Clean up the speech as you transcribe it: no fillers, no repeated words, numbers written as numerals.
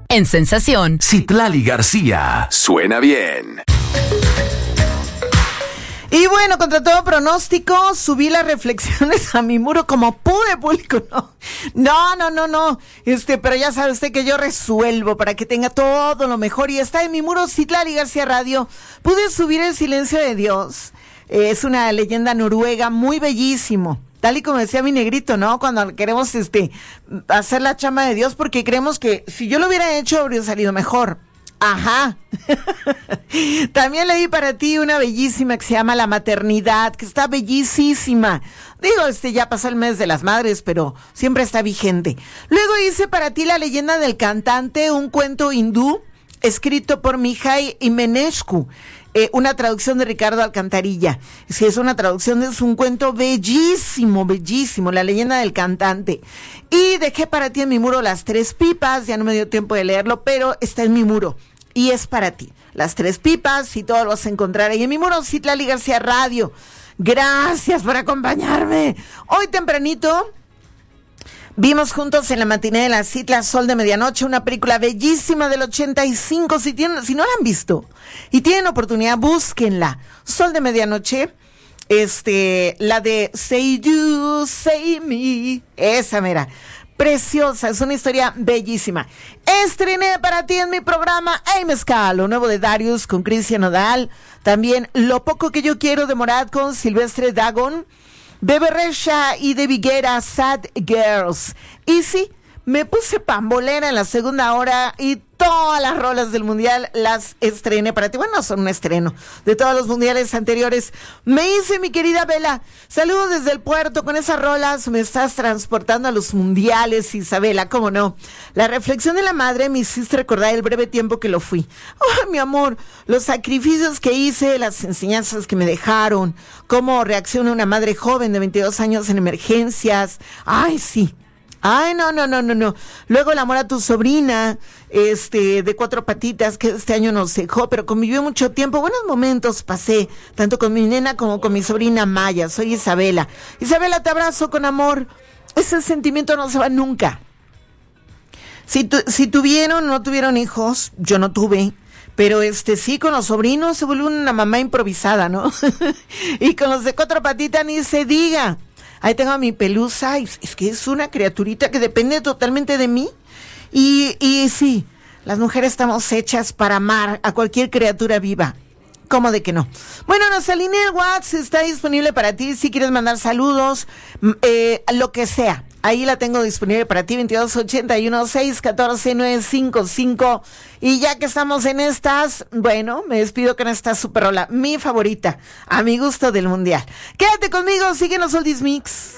En Sensación, Citlali García. Suena bien. Y bueno, contra todo pronóstico, subí las reflexiones a mi muro como pude, público. No. Pero ya sabe usted que yo resuelvo para que tenga todo lo mejor. Y está en mi muro Citlali García Radio. Pude subir El silencio de Dios. Es una leyenda noruega muy bellísimo. Tal y como decía mi negrito, ¿no? Cuando queremos hacer la chamba de Dios, porque creemos que si yo lo hubiera hecho, habría salido mejor. Ajá. También leí para ti una bellísima que se llama La maternidad, que está bellísima. Digo, ya pasó el mes de las madres, pero siempre está vigente. Luego hice para ti La leyenda del cantante, un cuento hindú escrito por Mihai Eminescu. Una traducción de Ricardo Alcantarilla. Si es una traducción, es un cuento bellísimo, La leyenda del cantante. Y dejé para ti en mi muro Las tres pipas, ya no me dio tiempo de leerlo, pero está en mi muro y es para ti. Las tres pipas y todo lo vas a encontrar ahí en mi muro, Citlali García Radio. Gracias por acompañarme. Hoy tempranito vimos juntos en la matiné de la Citla Sol de Medianoche, una película bellísima del 85. Si no la han visto y tienen oportunidad, búsquenla. Sol de Medianoche, la de Say You, Say Me, esa mera. Preciosa, es una historia bellísima. Estrené para ti en mi programa Hey Mezcal, lo nuevo de Darius con Cristian Nodal. También Lo poco que yo quiero de Morat con Silvestre Dagón. Bebe Rexha y de Viguera, Sad Girls. Y sí, me puse pambolera en la segunda hora y todas las rolas del mundial las estrené para ti. Bueno, son un estreno de todos los mundiales anteriores. Me hice, mi querida Vela, saludos desde el puerto con esas rolas. Me estás transportando a los mundiales, Isabela, cómo no. La reflexión de la madre me hiciste recordar el breve tiempo que lo fui. Ay, mi amor, los sacrificios que hice, las enseñanzas que me dejaron, cómo reacciona una madre joven de 22 años en emergencias. Ay, sí. Ay, no. Luego el amor a tu sobrina, de cuatro patitas, que este año nos dejó, pero convivió mucho tiempo. Buenos momentos pasé, tanto con mi nena como con mi sobrina Maya. Soy Isabela. Isabela, te abrazo con amor. Ese sentimiento no se va nunca. Si tuvieron o no tuvieron hijos, yo no tuve. Pero sí, con los sobrinos se vuelve una mamá improvisada, ¿no? Y con los de cuatro patitas ni se diga. Ahí tengo a mi pelusa, es que es una criaturita que depende totalmente de mí. Y sí, las mujeres estamos hechas para amar a cualquier criatura viva. ¿Cómo de que no? Bueno, nuestra línea de WhatsApp está disponible para ti si quieres mandar saludos, lo que sea. Ahí la tengo disponible para ti, 2281-614-955. Y ya que estamos en estas, bueno, me despido con esta super rola, mi favorita, a mi gusto del mundial. Quédate conmigo, síguenos Oldies Mix.